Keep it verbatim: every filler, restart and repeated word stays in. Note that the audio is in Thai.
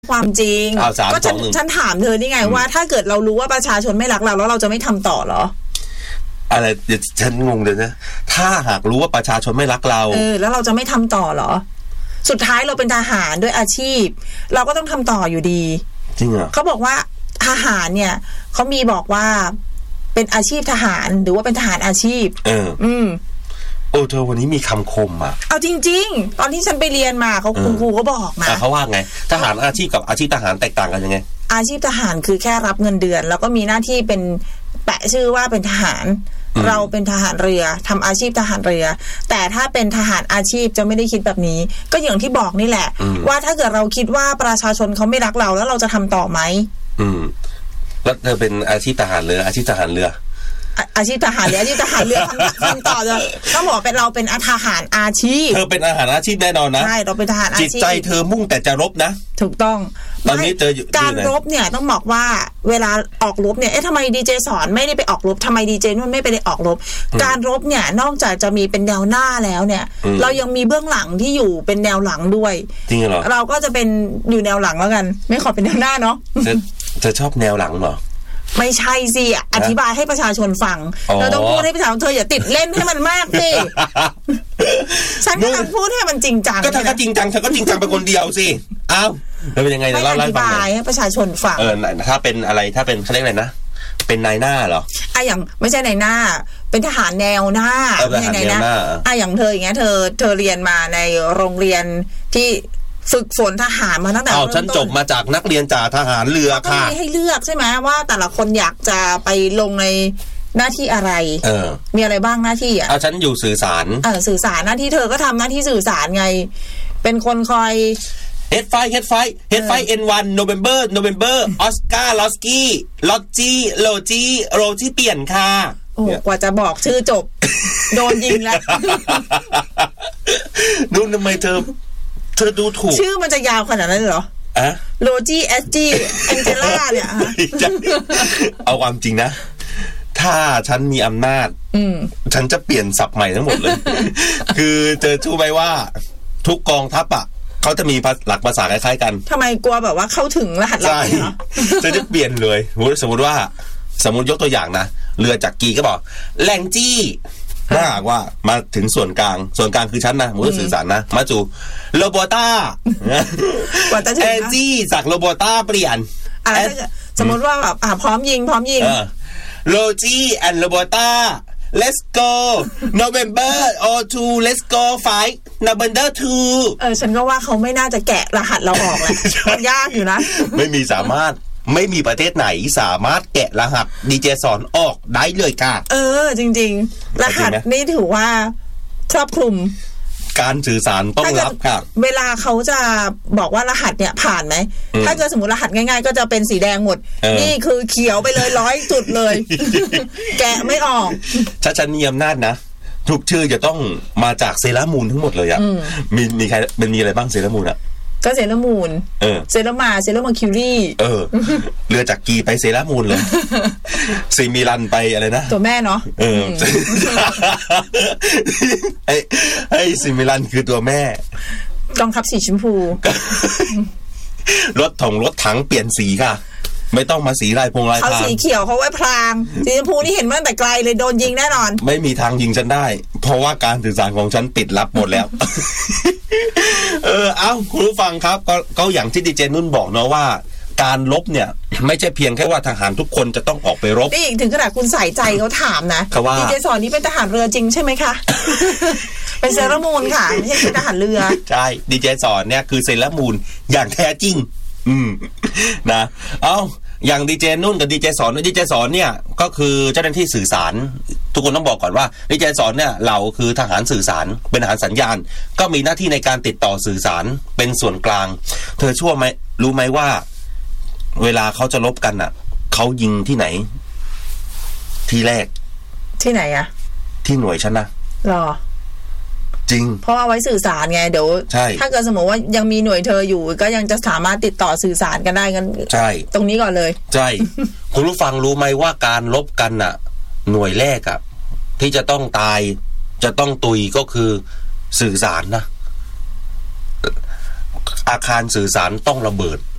ความจริงก็ฉันฉันถามเธอนี่ไงว่าถ้าเกิดเรารู้ว่าประชาชนไม่รักเราแล้วเราจะไม่ทำต่อเหรออะไรฉันงงเลยนะถ้าหากรู้ว่าประชาชนไม่รักเราเออแล้วเราจะไม่ทำต่อเหรอสุดท้ายเราเป็นทหารด้วยอาชีพเราก็ต้องทำต่ออยู่ดีจริงเหรอเขาบอกว่าทหารเนี่ยเขามีบอกว่าเป็นอาชีพทหารหรือว่าเป็นทหารอาชีพเอออืมโอ้เธอวันนี้มีคำคมอ่ะเอาจริงๆตอนที่ฉันไปเรียนมาเขาคุณครูก็บอกนะเขาว่าไงทหารอาชีพกับอาชีพทหารแตกต่างกันยังไงอาชีพทหารคือแค่รับเงินเดือนแล้วก็มีหน้าที่เป็นแปะชื่อว่าเป็นทหารเราเป็นทหารเรือทำอาชีพทหารเรือแต่ถ้าเป็นทหารอาชีพจะไม่ได้คิดแบบนี้ก็อย่างที่บอกนี่แหละว่าถ้าเกิดเราคิดว่าประชาชนเขาไม่รักเราแล้วเราจะทำต่อไหมอืมแล้วเธอเป็นอาชีพทหารเรืออาชีพทหารเรืออาชีพทหารหรืออาชีพทหารเรือทำทำต่อเลยต้องบอกเป็นเราเป็นทหารอาชีพเธอเป็นทหารอาชีพแน่นอนนะใช่เราเป็นทหารอาชีพจิตใจเธอมุ่งแต่จะรบนะถูกต้องตอนนี้เธอการรบเนี่ยต้องบอกว่าเวลาออกรบเนี่ยเอ๊ะทำไมดีเจสอนไม่ได้ไปออกรบทำไมดีเจนุ่นไม่ไปได้ออกรบการรบเนี่ยนอกจากจะมีเป็นแนวหน้าแล้วเนี่ยเรายังมีเบื้องหลังที่อยู่เป็นแนวหลังด้วยจริงเหรอเราก็จะเป็นอยู่แนวหลังแล้วกันไม่ขอเป็นแนวหน้าเนาะเธอชอบแนวหลังเหรอไม่ใช่สิอธิบายให้ประชาชนฟังเราต้องพูดให้ประชาชนเธออย่าติดเล่นให้มันมากสิฉันกำลังพูดให้มันจริงจังก็เธอก็จริงจังเธอก็จริงจังเป็นคนเดียวสิอ้าวแล้วเป็นยังไงเล่าให้ฟังหน่อยอธิบายให้ประชาชนฟังเออถ้าเป็นอะไรถ้าเป็นเขาเรียกอะไรนะเป็นนายหน้าเหรออ่ะอย่างไม่ใช่นายหน้าเป็นทหารแนวหน้าไม่ใช่นายหน้าอ่ะอย่างเธออย่างเงี้ยเธอเธอเรียนมาในโรงเรียนที่ฝึกฝนทหารมาตั้งแต่อ้าวฉันจบมาจากนักเรียนจ่าทหารเรือค่ะก็มีให้เลือกใช่ไหมว่าแต่ละคนอยากจะไปลงในหน้าที่อะไรเออมีอะไรบ้างหน้าที่อ่ะอ้าวฉันอยู่สื่อสารเออสื่อสารหน้าที่เธอก็ทำหน้าที่สื่อสารไงเป็นคนคอยเฮดไฟเฮดไฟเฮดไฟเอ็นวันโนเวมเบอร์โนเวมเบอร์ออสการ์ลอสกี้ลอจี้โลจี้โรจี้เปลี่ยนค่ะโอ้กว่าจะบอกชื่อจบโดนยิงแล้วนู่นทำไมเธอเธอดูถูกชื่อมันจะยาวขนาดนั้นเหรออะโลจี้เอสจี้แองเจล่าเนี่ยเอาความจริงนะถ้าฉันมีอำนาจฉันจะเปลี่ยนศัพท์ใหม่ทั้งหมดเลยคือเธอรู้ไหมว่าทุกกองทัพอ่ะเขาจะมีหลักภาษาคล้ายๆกันทำไมกลัวแบบว่าเข้าถึงรหัสลับเหรอจะจะเปลี่ยนเลยสมมติว่าสมมติยกตัวอย่างนะเรือจักรีก็บอกแรงจี้ถ้าหากว่ามาถึงส่วนกลางส่วนกลางคือฉันนะมือสื่อสารนะมาจูโรโบต้าแอนจี้จากโรโบต้าเปลี่ยนสมมติว่าแบบพร้อมยิงพร้อมยิงโรจี้แอนโรโบต้า let's go November โอ ทู let's go fight November ทูเออฉันก็ว่าเขาไม่น่าจะแกะรหัสเราออกแหละยากอยู่นะไม่มีสามารถไม่มีประเทศไหนสามารถแกะรหัสดีเจสอนออกได้เลยค่ะเออจริงๆรหัสนี่ถือว่าครอบคลุมการสื่อสารต้องรับค่ะเวลาเขาจะบอกว่ารหัสเนี่ยผ่านไหมถ้าเกิดสมมติรหัสง่ายๆก็จะเป็นสีแดงหมดนี่คือเขียวไปเลยร้อยจุดเลย แกะไม่ออกถ้าฉันมีอำนาจนะทุกชื่อจะต้องมาจากเซรามูนทั้งหมดเลยอ่ะมีมีใครเป็นมีอะไรบ้างเซรามูนอ่ะก็เซรามูนเออเซรามาเซรามาคิวรี่เออเรือจากกีไปเซรามูนเลยซีมิลันไปอะไรนะตัวแม่เนาะเออไอ้ไอ้ซีมิลันคือตัวแม่กองทัพสีชมพูรถถงรถถังเปลี่ยนสีค่ะไม่ต้องมาสีลายพงลายทางเขาสีเขียวเขาไว้พรางสีชมพูนี่เห็นมาตั้งแต่ไกลเลยโดนยิงแน่นอนไม่มีทางยิงฉันได้เพราะว่าการสื่อสารของฉันปิดลับหมดแล้วเออเอ้าคุณผู้ฟังครับก็ก็อย่างที่ดีเจนุ่นบอกเนาะว่าการรบเนี่ยไม่ใช่เพียงแค่ว่าทหารทุกคนจะต้องออกไปรบนี่ถึงขนาดคุณใส่ใจเขาถามนะดีเจสอนนี้เป็นทหารเรือจริงใช่ไหมคะเป็นเซรามูนค่ะไม่ใช่ทหารเรือใช่ดีเจสอนเนี่ยคือเซรามูนอย่างแท้จริงอืมนะเอ้าอย่างดีเจนุ่นกับดีเจสอนดีเจสอนเนี่ยก็คือเจ้าหน้าที่สื่อสารทุกคนต้องบอกก่อนว่าดีเจสอนเนี่ยเราคือทหารสื่อสารเป็นทหารสัญญาณก็มีหน้าที่ในการติดต่อสื่อสารเป็นส่วนกลางเธอชั่วไหมรู้ไหมว่าเวลาเขาจะลบกันอ่ะเขายิงที่ไหนที่แรกที่ไหนอะที่หน่วยฉันนะหรอจริงเพราะเอาไว้สื่อสารไงเดี๋ยวถ้าเกิดสมมติว่ายังมีหน่วยเธออยู่ก็ยังจะสามารถติดต่อสื่อสารกันได้กันใช่ตรงนี้ก่อนเลยใช่คุณผู้ฟังรู้ไหมว่าการลบกันน่ะหน่วยแรกอะที่จะต้องตายจะต้องตุยก็คือสื่อสารนะอาคารสื่อสารต้องระเบิด